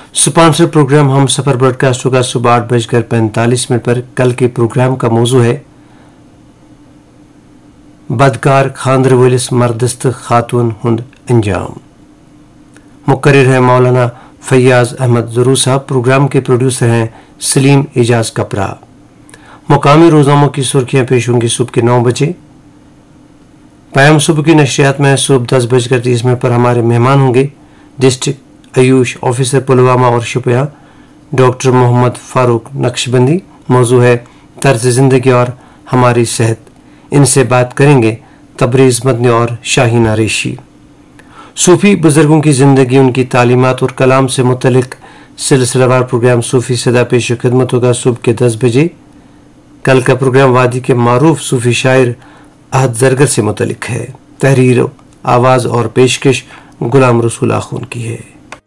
Sponsor programme हम सफर broadcast होगा सुबह 8:45 पर। कल के प्रोग्राम का मौजू है बदकार खानदर वलिस मर्दस्त खातून हुंद अंजाम। मुकर्रिर है मौलाना फैयाज अहमद ज़रू साहब। प्रोग्राम के प्रोड्यूसर हैं सलीम एजाज कपरा। मुकामी रोज़नामों की सुर्खियां पेश होंगी सुबह के 9 बजे। पैम सुबह की नशरियात में सुबह 10:30 पर हमारे मेहमान होंगे डिस्ट्रिक्ट आयुष ऑफिसर पुलवामा और शुपिया डॉक्टर मोहम्मद फारूक नक्शबंदी। मौजू है तर्ज ज़िंदगी और हमारी सेहत। इनसे बात करेंगे तबरेज़ मदनी और शाहीना रेशी। सूफी बुजुर्गों की ज़िंदगी, उनकी तालीमात और कलाम से मुतल्लिक सिलसिलावार प्रोग्राम सूफी सदा पेश खिदमत होगा सुबह के 10 बजे। कल का प्रोग्राम वादी के मारूफ सूफी शायर अहद ज़रगर से मुतल्लिक है। तहरीर, आवाज़ और पेशकश गुलाम रसूल आखून की है।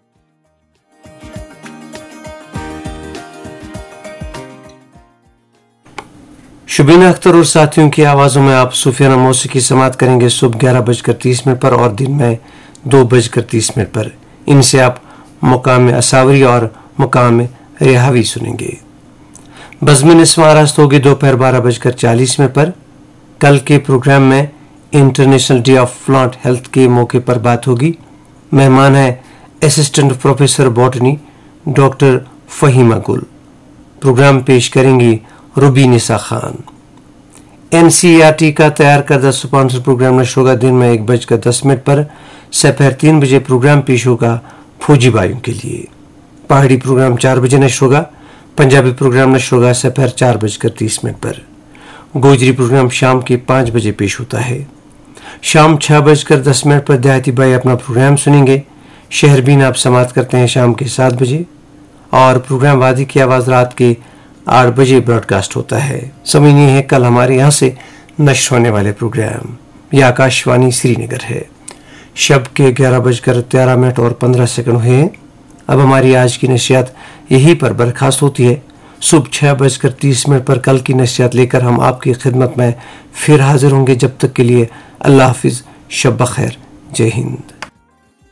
शुबीना अख्तर और साथियों की आवाज़ों में आप सूफियाना मौसीकी समात करेंगे सुबह 11:30 पर और दिन में 2:30 पर। इनसे आप मुकाम असावरी और मुकाम रिहावी सुनेंगे। बज़्म निस्वां आरास्त होगी दोपहर 12:40 पर। कल के प्रोग्राम में international day of plant health के मौके पर बात होगी। मेहमान है assistant professor botany doctor Fahima गुल। प्रोग्राम पेश करेंगी रुबी निसा खान। NCERT का तैयार करदा स्पॉन्सर प्रोग्राम नशर होगा दिन में 1:10 पर। दोपहर 3 बजे प्रोग्राम पेश होगा फौजी भाइयों के लिए। पहाड़ी प्रोग्राम 4 बजे नशर होगा। पंजाबी प्रोग्राम नशर होगा दोपहर 4:30 पर। गोजरी प्रोग्राम शाम के 5 बजे पेश होता है। शाम 6:10 पर देहाती भाई अपना प्रोग्राम सुनेंगे। शहरबीन आप समात करते हैं शाम के 7 बजे और प्रोग्राम वादी की आवाज़ रात के 8 बजे ब्रॉडकास्ट होता है। समझिए है कल हमारे यहाँ से नश्र होने वाले प्रोग्राम। यह आकाशवाणी श्रीनगर है। शब के 11:13 और 15 सेकंड हुए हैं। अब हमारी आज की नशियात यहीं पर बर्खास्त होती है। सुबह 6:30 पर कल की नशियात लेकर हम आपकी खिदमत में फिर हाजिर होंगे। जब तक के लिए अल्लाह हाफिज, शब बखैर, जय हिंद।